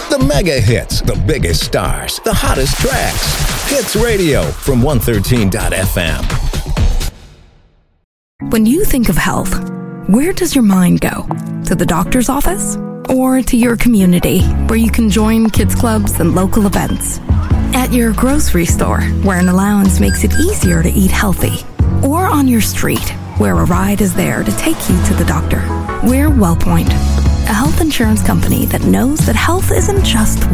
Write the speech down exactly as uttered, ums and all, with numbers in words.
The mega hits, the biggest stars, the hottest tracks. Hits Radio from one thirteen dot f m. When you think of health, where does your mind go? To the doctor's office? Or to your community, where you can join kids clubs and local events? At your grocery store, where an allowance makes it easier to eat healthy? Or on your street, where a ride is there to take you to the doctor? We're WellPoint, a health insurance company that knows that health isn't just